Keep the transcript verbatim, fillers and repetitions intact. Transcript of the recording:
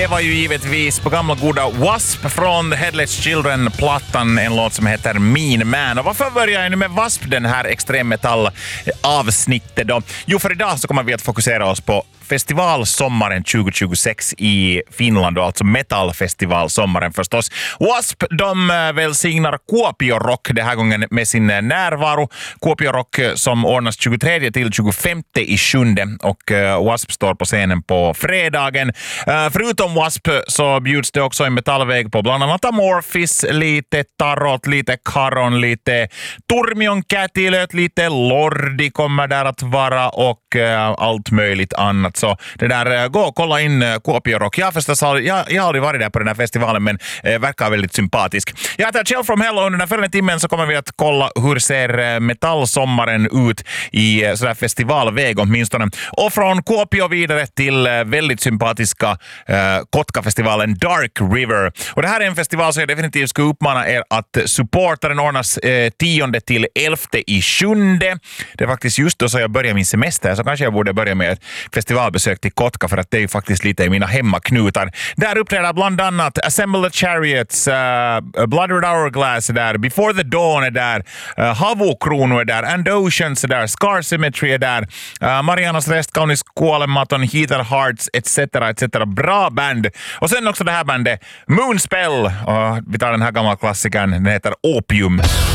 det var ju givetvis på gamla goda W A S P från The Headless Children-plattan, en låt som heter Mean Man. Och varför börjar jag nu med W A S P, den här extremmetall-avsnittet då? Jo, för idag så kommer vi att fokusera oss på festivalsommaren tjugo tjugosex i Finland, och alltså metalfestivalsommaren förstås. W A S P, de välsignar Kuopio Rock det här gången med sin närvaro. Kuopio Rock som ordnas tjugotredje till tjugofemte i sjunde, och W A S P står på scenen på fredagen. Förutom W A S P så bjuds det också en metallväg på bland annat Amorphis, lite Tarot, lite Karon, lite Turmion Kätilöt, lite Lordi kommer där att vara, och allt möjligt annat. Så det där, gå och kolla in Kuopio Rock. Jag, förstås, jag, jag har aldrig varit där på den här festivalen, men eh, verkar väldigt sympatisk. Jag heter Kjell from Hell, och under den följande timmen så kommer vi att kolla hur ser metallsommaren ut i eh, sådär festivalväg åtminstone. Och från Kuopio vidare till eh, väldigt sympatiska eh, Kotka-festivalen Dark River. Och det här är en festival som jag definitivt ska uppmana er att supporta. Den ordnas eh, tionde till elfte i sjunde. Det är faktiskt just då så jag börjar min semester, så kanske jag borde börja med ett festivalbesök till Kotka, för att det är ju faktiskt lite i mina hemmaknutar. Där uppträder bland annat Assemble the Chariots, uh, Blood Red Hourglass är där, Before the Dawn är där, uh, Havokrono är där, And Oceans är där, Scar Symmetry är där, uh, Marianas Rest, Kaunis Kuolematon, Heather Hearts etc. etc. Bra band. Och sen också det här bandet Moonspell, och vi tar den här gamla klassikern, den heter Opium.